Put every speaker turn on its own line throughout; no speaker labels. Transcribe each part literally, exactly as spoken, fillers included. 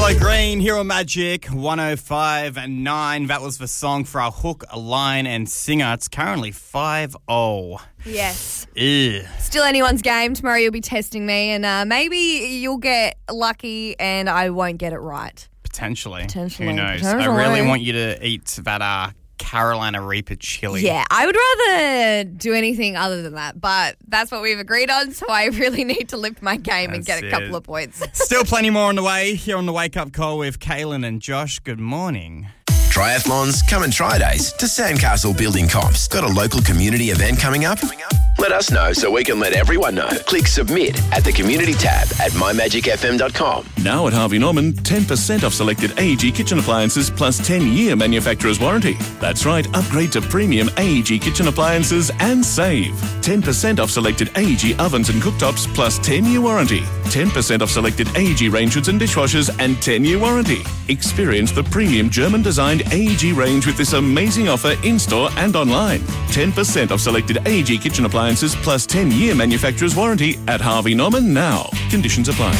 CeeLo Green here on Magic one oh five and nine. That was the song for our hook, line and singer. It's currently five oh.
Yes.
Ew.
Still anyone's game. Tomorrow you'll be testing me and uh, maybe you'll get lucky and I won't get it right.
Potentially.
Potentially.
Who knows?
Potentially.
I really want you to eat that uh, Carolina Reaper chili.
Yeah, I would rather do anything other than that, but that's what we've agreed on, so I really need to lift my game
That's
and get a
it.
couple of points.
Still plenty more on the way here on the Wake Up Call with Kaylin and Josh. Good morning.
Triathlons, come and try days to Sandcastle Building Comps. Got a local community event coming up? Let us know so we can let everyone know. Click submit at the community tab at my magic f m dot com.
Now at Harvey Norman, ten percent off selected A E G kitchen appliances plus ten-year manufacturer's warranty. That's right, upgrade to premium A E G kitchen appliances and save. ten percent off selected A E G ovens and cooktops plus ten-year warranty. ten percent off selected A E G range hoods and dishwashers and ten-year warranty. Experience the premium German-designed A E G range with this amazing offer in-store and online. ten percent off selected A E G kitchen appliances plus ten-year manufacturer's warranty at Harvey Norman now. Conditions apply.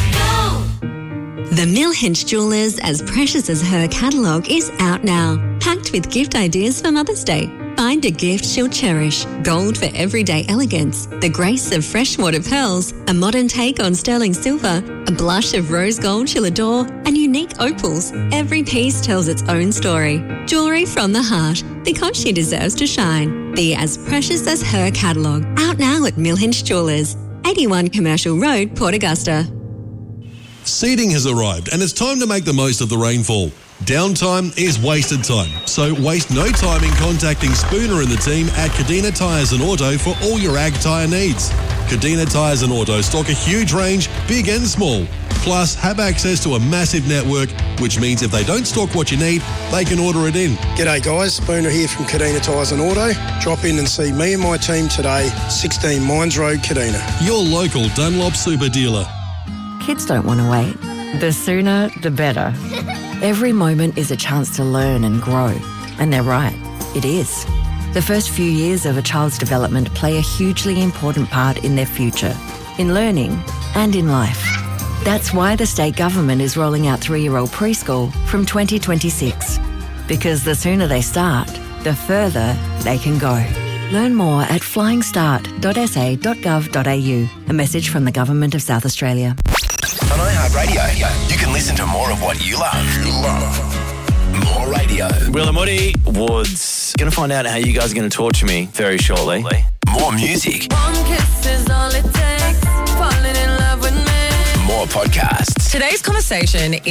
The Mill Hinch Jewellers As Precious As Her catalogue is out now, packed with gift ideas for Mother's Day. Find a gift she'll cherish. Gold for everyday elegance, the grace of freshwater pearls, a modern take on sterling silver, a blush of rose gold she'll adore, and unique opals. Every piece tells its own story. Jewellery from the heart, because she deserves to shine. The As Precious As Her catalogue, out now at Mill Hinch Jewellers, eighty-one Commercial Road, Port Augusta.
Seeding has arrived and it's time to make the most of the rainfall. Downtime is wasted time, so waste no time in contacting Spooner and the team at Kadina Tyres and Auto for all your ag tyre needs. Kadina Tyres and Auto stock a huge range, big and small, plus have access to a massive network, which means if they don't stock what you need, they can order it in.
G'day guys, Spooner here from Kadina Tyres and Auto. Drop in and see me and my team today, sixteen Mines Road, Kadina.
Your local Dunlop super dealer.
Kids don't want to wait. The sooner, the better. Every moment is a chance to learn and grow. And they're right, it is. The first few years of a child's development play a hugely important part in their future, in learning and in life. That's why the state government is rolling out three-year-old preschool from twenty twenty-six. Because the sooner they start, the further they can go. Learn more at flying start dot s a dot gov dot a u. A message from the Government of South Australia.
On iHeartRadio, you can listen to more of what you love. You love. More radio.
Will and Woody Woods. Going to find out how you guys are going to torture me very shortly.
More music.
One kiss is all it takes. Falling in love with me.
More podcasts.
Today's conversation